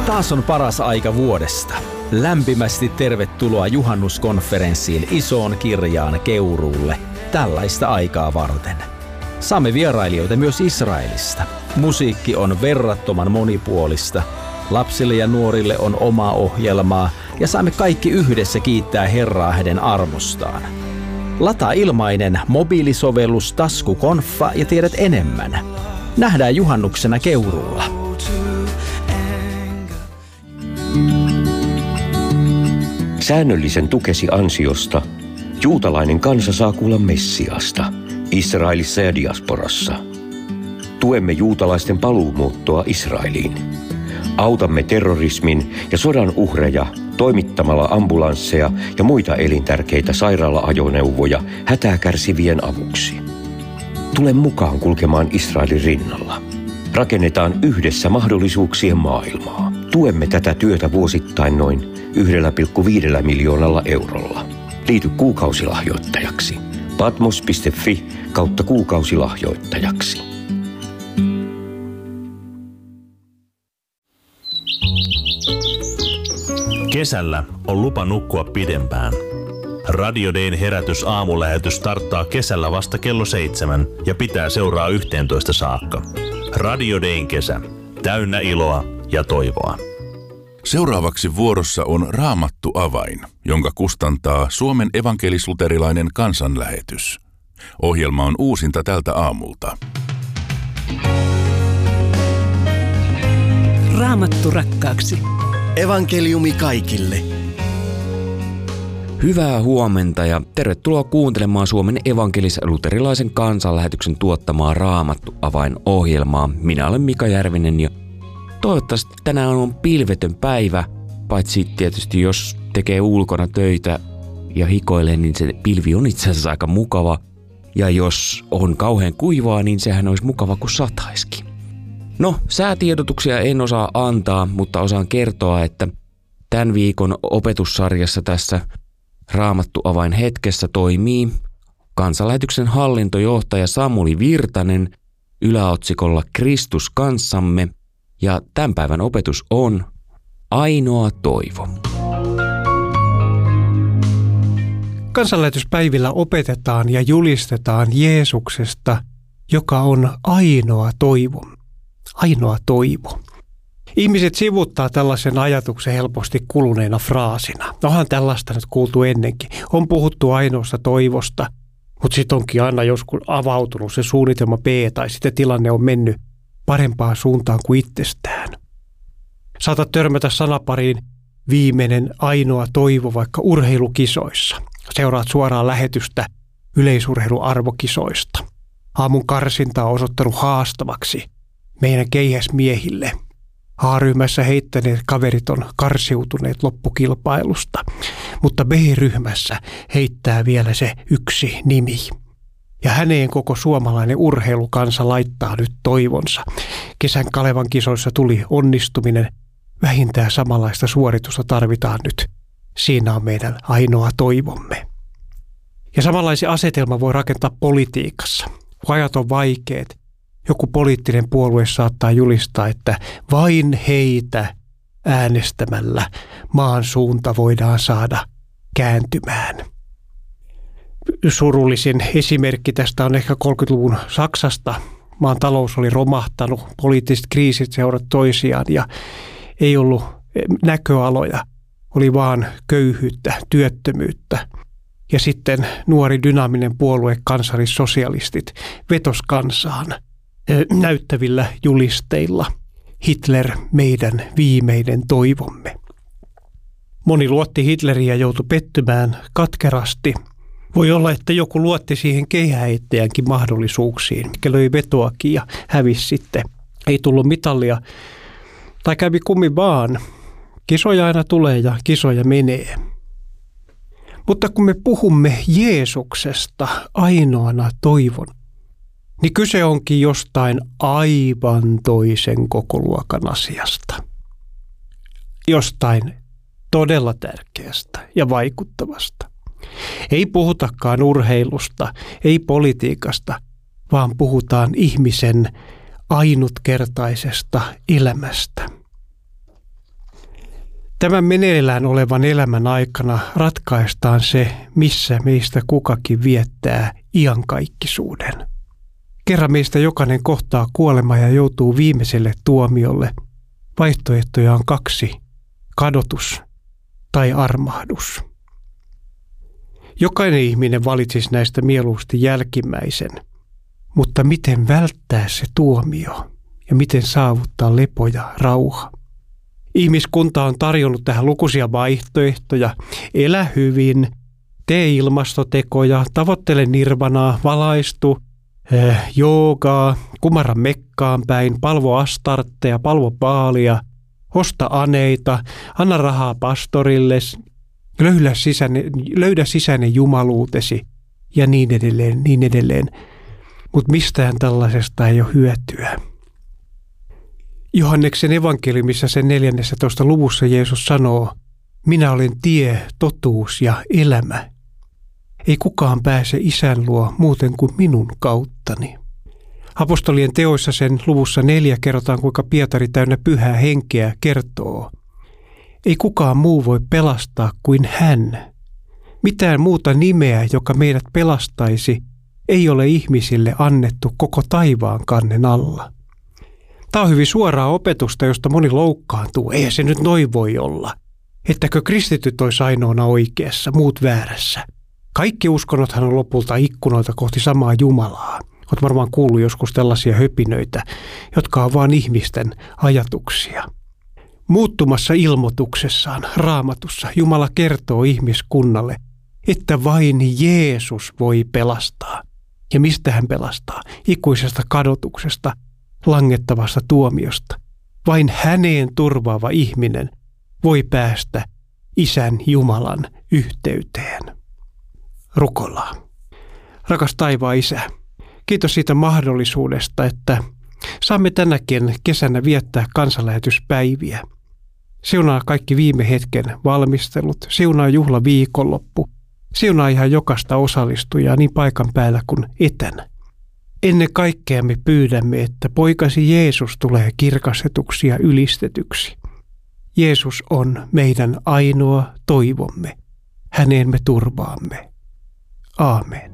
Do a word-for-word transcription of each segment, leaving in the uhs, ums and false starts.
Taas on paras aika vuodesta. Lämpimästi tervetuloa juhannuskonferenssiin isoon kirjaan Keuruulle tällaista aikaa varten. Saamme vierailijoita myös Israelista. Musiikki on verrattoman monipuolista. Lapsille ja nuorille on oma ohjelmaa ja saamme kaikki yhdessä kiittää Herraa hänen armostaan. Lataa ilmainen mobiilisovellus Taskukonfa ja tiedät enemmän. Nähdään juhannuksena Keuruulla. Säännöllisen tukesi ansiosta juutalainen kansa saa kuulla Messiasta Israelissa ja diasporassa. Tuemme juutalaisten paluumuuttoa Israeliin. Autamme terrorismin ja sodan uhreja toimittamalla ambulansseja ja muita elintärkeitä sairaala-ajoneuvoja hätää kärsivien avuksi. Tule mukaan kulkemaan Israelin rinnalla. Rakennetaan yhdessä mahdollisuuksien maailmaa. Tuemme tätä työtä vuosittain noin yksi pilkku viisi miljoonalla eurolla. Liity kuukausilahjoittajaksi. patmos piste fi kautta kuukausilahjoittajaksi. Kesällä on lupa nukkua pidempään. Radio Dayn herätys aamulähetys starttaa kesällä vasta kello seitsemän ja pitää seuraa yhteentoista saakka. Radio Dayn kesä. Täynnä iloa ja toivoa. Seuraavaksi vuorossa on Raamattu avain, jonka kustantaa Suomen evankelis-luterilainen kansanlähetys. Ohjelma on uusinta tältä aamulta. Raamattu rakkaaksi. Evankeliumi kaikille. Hyvää huomenta ja tervetuloa kuuntelemaan Suomen evankelis-luterilaisen kansanlähetyksen tuottamaa Raamattu avain-ohjelmaa. Minä olen Mika Järvinen ja toivottavasti tänään on pilvetön päivä, paitsi tietysti jos tekee ulkona töitä ja hikoilee, niin se pilvi on itse asiassa aika mukava. Ja jos on kauhean kuivaa, niin sehän olisi mukava kuin sataiskin. No, säätiedotuksia en osaa antaa, mutta osaan kertoa, että tämän viikon opetussarjassa tässä Raamattu avain hetkessä toimii kansanlähetyksen hallintojohtaja Samuli Virtanen yläotsikolla Kristus kanssamme. Ja tämän päivän opetus on Ainoa toivo. Kansanlähetyspäivillä opetetaan ja julistetaan Jeesuksesta, joka on ainoa toivo. Ainoa toivo. Ihmiset sivuttaa tällaisen ajatuksen helposti kuluneena fraasina. Onhan tällaista nyt kuultu ennenkin. On puhuttu ainoasta toivosta, mutta sitten onkin aina joskus avautunut se suunnitelma B tai sitten tilanne on mennyt parempaan suuntaan kuin itsestään. Saatat törmätä sanapariin viimeinen ainoa toivo vaikka urheilukisoissa. Seuraat suoraan lähetystä yleisurheiluarvokisoista. Aamun karsinta on osoittanut haastavaksi meidän keihäsmiehille. A-ryhmässä heittäneet kaverit on karsiutuneet loppukilpailusta, mutta B-ryhmässä heittää vielä se yksi nimi. Ja häneen koko suomalainen urheilukansa laittaa nyt toivonsa. Kesän Kalevan kisoissa tuli onnistuminen. Vähintään samanlaista suoritusta tarvitaan nyt. Siinä on meidän ainoa toivomme. Ja samanlaisia asetelma voi rakentaa politiikassa. Kun ajat on vaikeat, joku poliittinen puolue saattaa julistaa, että vain heitä äänestämällä maan suunta voidaan saada kääntymään. Surullisin esimerkki tästä on ehkä kolmekymmentäluvun Saksasta. Maan talous oli romahtanut, poliittiset kriisit seurat toisiaan ja ei ollut näköaloja. Oli vaan köyhyyttä, työttömyyttä. Ja sitten nuori dynaaminen puolue kansallissosialistit vetos kansaan näyttävillä julisteilla. Hitler meidän viimeinen toivomme. Moni luotti Hitleriä ja joutui pettymään katkerasti. Voi olla, että joku luotti siihen keihäheittäjänkin mahdollisuuksiin, mikä löi vetoakin ja hävisi sitten. Ei tullut mitallia tai kävi kummi vaan. Kisoja aina tulee ja kisoja menee. Mutta kun me puhumme Jeesuksesta ainoana toivon, niin kyse onkin jostain aivan toisen kokoluokan asiasta. Jostain todella tärkeästä ja vaikuttavasta. Ei puhutakaan urheilusta, ei politiikasta, vaan puhutaan ihmisen ainutkertaisesta elämästä. Tämän meneillään olevan elämän aikana ratkaistaan se, missä meistä kukakin viettää iankaikkisuuden. Kerran meistä jokainen kohtaa kuolema ja joutuu viimeiselle tuomiolle. Vaihtoehtoja on kaksi, kadotus tai armahdus. Jokainen ihminen valitsisi näistä mieluusti jälkimmäisen, mutta miten välttää se tuomio ja miten saavuttaa lepo ja rauha? Ihmiskunta on tarjonnut tähän lukuisia vaihtoehtoja. Elä hyvin, tee ilmastotekoja, tavoittele nirvanaa, valaistu, eh, joogaa, kumarra Mekkaan päin, palvo Astartteja, palvo Baalia, osta aneita, anna rahaa pastorille, löydä sisäinen, löydä sisäinen jumaluutesi ja niin edelleen, niin edelleen. Mutta mistään tällaisesta ei ole hyötyä. Johanneksen evankeliumissa sen neljännessä luvussa Jeesus sanoo, minä olen tie, totuus ja elämä. Ei kukaan pääse Isän luo muuten kuin minun kauttani. Apostolien teoissa sen luvussa neljä kerrotaan, kuinka Pietari täynnä pyhää henkeä kertoo. Ei kukaan muu voi pelastaa kuin hän. Mitään muuta nimeä, joka meidät pelastaisi, ei ole ihmisille annettu koko taivaan kannen alla. Tämä on hyvin suoraa opetusta, josta moni loukkaantuu. Ei se nyt noin voi olla. Ettäkö kristityt olisi ainoana oikeassa, muut väärässä. Kaikki uskonnothan on lopulta ikkunoita kohti samaa Jumalaa. Olet varmaan kuullut joskus tällaisia höpinöitä, jotka on vain ihmisten ajatuksia. Muuttumassa ilmoituksessaan Raamatussa Jumala kertoo ihmiskunnalle, että vain Jeesus voi pelastaa. Ja mistä hän pelastaa? Ikuisesta kadotuksesta, langettavasta tuomiosta. Vain häneen turvaava ihminen voi päästä Isän Jumalan yhteyteen. Rukoillaan. Rakas taivaan Isä, kiitos siitä mahdollisuudesta, että saamme tänäkin kesänä viettää kansanlähetyspäiviä. Siunaa kaikki viime hetken valmistelut, siunaa juhla viikonloppu, siunaa ihan jokaista osallistujaa niin paikan päällä kuin etänä. Ennen kaikkea me pyydämme, että poikasi Jeesus tulee kirkastetuksi ja ylistetyksi. Jeesus on meidän ainoa toivomme. Häneen me turvaamme. Aamen.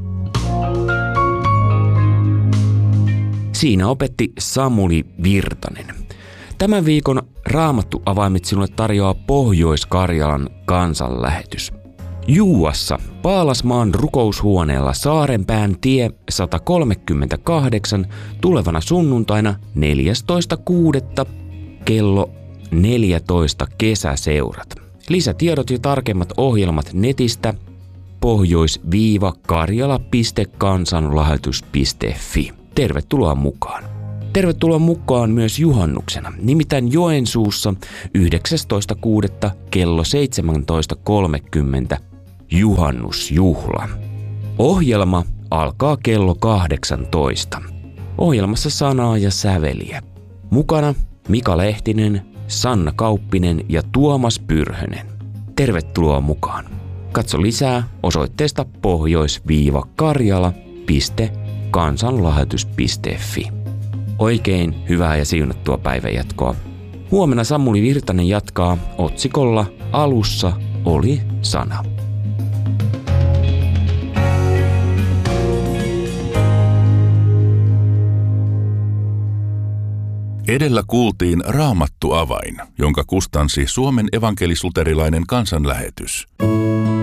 Siinä opetti Samuli Virtanen. Tämän viikon Raamattu-avaimet sinulle tarjoaa Pohjois-Karjalan kansanlähetys. Juuassa Paalasmaan rukoushuoneella Saarenpään tie sata kolmekymmentäkahdeksan tulevana sunnuntaina neljästoista kuudetta kello neljätoista kesäseurat. Lisätiedot ja tarkemmat ohjelmat netistä pohjois karjala piste kansanlähetys piste fi. Tervetuloa mukaan. Tervetuloa mukaan myös juhannuksena, nimittäin Joensuussa yhdeksästoista kuudetta kello seitsemäntoista kolmekymmentä juhannusjuhla. Ohjelma alkaa kello kahdeksantoista. Ohjelmassa sanaa ja säveliä. Mukana Mika Lehtinen, Sanna Kauppinen ja Tuomas Pyrhönen. Tervetuloa mukaan. Katso lisää osoitteesta pohjois karjala piste kansanlähetys piste fi. Oikein hyvää ja siunattua päivänjatkoa. Huomenna Samuli Virtanen jatkaa otsikolla Alussa oli sana. Edellä kuultiin Raamattu-avain, jonka kustansi Suomen evankelis-luterilainen kansanlähetys.